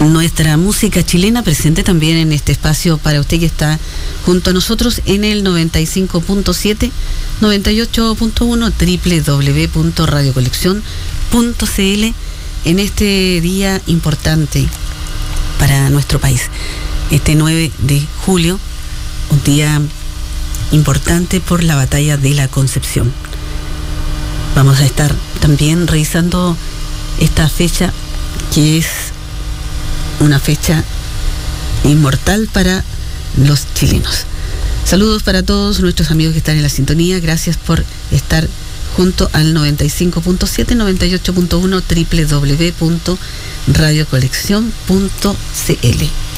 nuestra música chilena presente también en este espacio para usted que está junto a nosotros en el 95.7, 98.1, www.radiocolección.cl en este día importante para nuestro país, este 9 de julio, un día importante por la batalla de la Concepción. Vamos a estar también revisando esta fecha que es una fecha inmortal para los chilenos. Saludos para todos nuestros amigos que están en la sintonía. Gracias por estar junto al 95.7, 98.1, www.radiocolección.cl.